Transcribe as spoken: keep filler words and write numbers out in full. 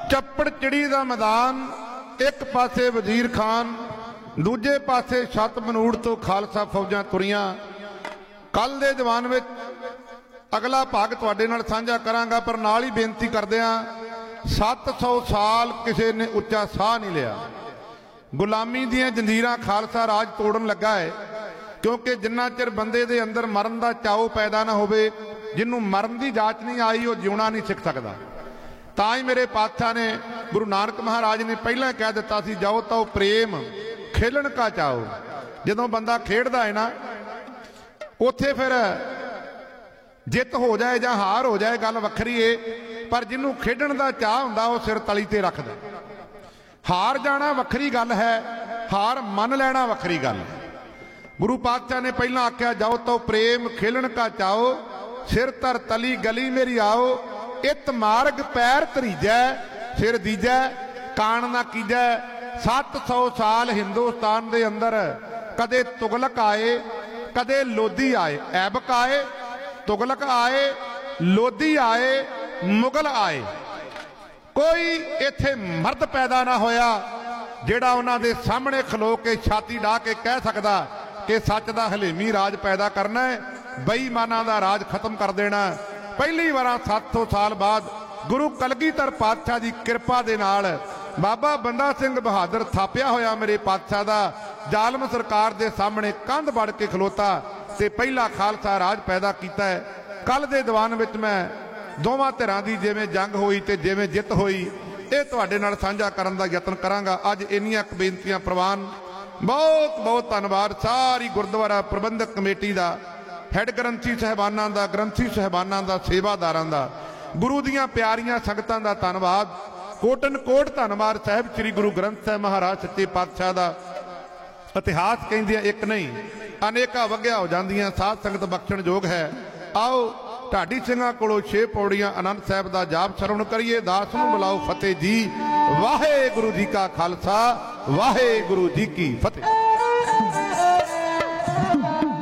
ਚੱਪੜ ਚਿੜੀ ਦਾ ਮੈਦਾਨ, ਇੱਕ ਪਾਸੇ ਵਜ਼ੀਰ ਖਾਨ, ਦੂਜੇ ਪਾਸੇ ਛੱਤ ਮਨੂੜ ਤੋਂ ਖਾਲਸਾ ਫੌਜਾਂ ਤੁਰੀਆਂ। ਕੱਲ ਦੇ ਦੀਵਾਨ ਵਿੱਚ ਅਗਲਾ ਭਾਗ ਤੁਹਾਡੇ ਨਾਲ ਸਾਂਝਾ ਕਰਾਂਗਾ, ਪਰ ਨਾਲ ਹੀ ਬੇਨਤੀ ਕਰਦਿਆਂ ਸੱਤ ਸੌ ਸਾਲ ਕਿਸੇ ਨੇ ਉੱਚਾ ਸਾਹ ਨਹੀਂ ਲਿਆ। ਗੁਲਾਮੀ ਦੀਆਂ ਜੰਜੀਰਾਂ ਖਾਲਸਾ ਰਾਜ ਤੋੜਨ ਲੱਗਾ ਹੈ, ਕਿਉਂਕਿ ਜਿੰਨਾ ਚਿਰ ਬੰਦੇ ਦੇ ਅੰਦਰ ਮਰਨ ਦਾ ਚਾਉ ਪੈਦਾ ਨਾ ਹੋਵੇ, ਜਿਹਨੂੰ ਮਰਨ ਦੀ ਜਾਚ ਨਹੀਂ ਆਈ ਉਹ ਜਿਉਣਾ ਨਹੀਂ ਸਿੱਖ ਸਕਦਾ। ਤਾਂ ਹੀ ਮੇਰੇ ਪਾਤਸ਼ਾਹ ਨੇ, ਗੁਰੂ ਨਾਨਕ ਮਹਾਰਾਜ ਨੇ ਪਹਿਲਾਂ ਕਹਿ ਦਿੱਤਾ ਸੀ, ਜਾਓ ਤਾਂ ਪ੍ਰੇਮ ਖੇਲਣ ਕਾ ਚਾਓ। ਜਦੋਂ ਬੰਦਾ ਖੇਡਦਾ ਹੈ ਨਾ, ਉੱਥੇ ਫਿਰ ਜਿੱਤ ਹੋ ਜਾਏ ਜਾਂ ਹਾਰ ਹੋ ਜਾਏ ਗੱਲ ਵੱਖਰੀ ਏ, ਪਰ ਜਿਹਨੂੰ ਖੇਡਣ ਦਾ ਚਾਹ ਹੁੰਦਾ ਉਹ ਸਿਰ ਤਲੀ ਤੇ ਰੱਖਦਾ। ਹਾਰ ਜਾਣਾ ਵੱਖਰੀ ਗੱਲ ਹੈ, ਹਾਰ ਮੰਨ ਲੈਣਾ ਵੱਖਰੀ ਗੱਲ ਹੈ। ਗੁਰੂ ਪਾਤਸ਼ਾਹ ਨੇ ਪਹਿਲਾਂ ਆਖਿਆ, ਜਾਓ ਤਾਂ ਪ੍ਰੇਮ ਖੇਲਣ ਕਾ ਚਾਓ, ਸਿਰ ਧਰ ਤਲੀ ਗਲੀ ਮੇਰੀ ਆਓ, ਇਤ ਮਾਰਗ ਪੈਰ ਧਰੀਜੈ, ਸਿਰ ਦੀਜੈ ਕਾਣ ਨਾ ਕੀਜੈ। ਸੱਤ ਸੌ ਸਾਲ ਹਿੰਦੁਸਤਾਨ ਦੇ ਅੰਦਰ ਕਦੇ ਤੁਗਲਕ ਆਏ, ਕਦੇ ਲੋਧੀ ਆਏ। ਐਬਕ ਆਏ, ਤੁਗਲਕ ਆਏ, ਲੋਧੀ ਆਏ, ਮੁਗਲ ਆਏ। ਕੋਈ ਇੱਥੇ ਮਰਦ ਪੈਦਾ ਨਾ ਹੋਇਆ ਜਿਹੜਾ ਉਹਨਾਂ ਦੇ ਸਾਹਮਣੇ ਖਲੋ ਕੇ ਛਾਤੀ ਢਾ ਕੇ ਕਹਿ ਸਕਦਾ ਕਿ ਸੱਚ ਦਾ ਹਲੇਮੀ ਰਾਜ ਪੈਦਾ ਕਰਨਾ ਹੈ, ਬੇਈਮਾਨਾਂ ਦਾ ਰਾਜ ਖਤਮ ਕਰ ਦੇਣਾ। ਪਹਿਲੀ ਵਾਰ ਸੱਤ ਸੌ ਸਾਲ ਬਾਅਦ ਗੁਰੂ ਕਲਗੀਧਰ ਪਾਤਸ਼ਾਹ ਦੀ ਕਿਰਪਾ ਦੇ ਨਾਲ ਬਾਬਾ ਬੰਦਾ ਸਿੰਘ ਬਹਾਦਰ ਥਾਪਿਆ ਹੋਇਆ ਮੇਰੇ ਪਾਤਸ਼ਾਹ ਦਾ ਜ਼ਾਲਮ ਸਰਕਾਰ ਦੇ ਸਾਹਮਣੇ ਕੰਧ ਵੜ ਕੇ ਖਲੋਤਾ ਤੇ ਪਹਿਲਾ ਖਾਲਸਾ ਰਾਜ ਪੈਦਾ ਕੀਤਾ ਹੈ। ਕੱਲ ਦੇ ਦੀਵਾਨ ਵਿੱਚ ਮੈਂ ਦੋਵਾਂ ਧਿਰਾਂ ਦੀ ਜਿਵੇਂ ਜੰਗ ਹੋਈ ਤੇ ਜਿਵੇਂ ਜਿੱਤ ਹੋਈ, ਇਹ ਤੁਹਾਡੇ ਨਾਲ ਸਾਂਝਾ ਕਰਨ ਦਾ ਯਤਨ ਕਰਾਂਗਾ। ਅੱਜ ਇੰਨੀਆਂ ਕੁ ਬੇਨਤੀਆਂ ਪ੍ਰਵਾਨ। ਬਹੁਤ ਬਹੁਤ ਧੰਨਵਾਦ ਸਾਰੀ ਗੁਰਦੁਆਰਾ ਪ੍ਰਬੰਧਕ ਕਮੇਟੀ ਦਾ, ਹੈਡ ਗ੍ਰੰਥੀ ਸਾਹਿਬਾਨਾਂ ਦਾ, ਗ੍ਰੰਥੀ ਸਾਹਿਬਾਨਾਂ ਦਾ, ਸੇਵਾਦਾਰਾਂ ਦਾ, ਗੁਰੂ ਦੀਆਂ ਪਿਆਰੀਆਂ ਸੰਗਤਾਂ ਦਾ ਧੰਨਵਾਦ। ਕੋਟਨ ਕੋਟ ਧੰਨਵਾਦ ਸਾਹਿਬ ਸ੍ਰੀ ਗੁਰੂ ਗ੍ਰੰਥ ਸਾਹਿਬ ਮਹਾਰਾਜ ਸੱਚੇ ਪਾਤਸ਼ਾਹ ਦਾ। ਇਤਿਹਾਸ ਕਹਿੰਦੇ ਇੱਕ ਨਹੀਂ, ਅਨੇਕਾਂ ਵਗਿਆ ਹੋ ਜਾਂਦੀਆਂ, ਸਾਧ ਸੰਗਤ ਬਖਸ਼ਣ ਯੋਗ ਹੈ। ਆਓ ਢਾਡੀ ਸਿੰਘਾਂ ਕੋਲੋਂ ਛੇ ਪੌੜੀਆਂ ਆਨੰਦ ਸਾਹਿਬ ਦਾ ਜਾਪ ਸਰਵਣ ਕਰੀਏ। ਦਾਸ ਨੂੰ ਬੁਲਾਓ ਫਤਿਹ ਜੀ। ਵਾਹਿਗੁਰੂ ਜੀ ਕਾ ਖਾਲਸਾ, ਵਾਹਿਗੁਰੂ ਜੀ ਕੀ ਫਤਿਹ।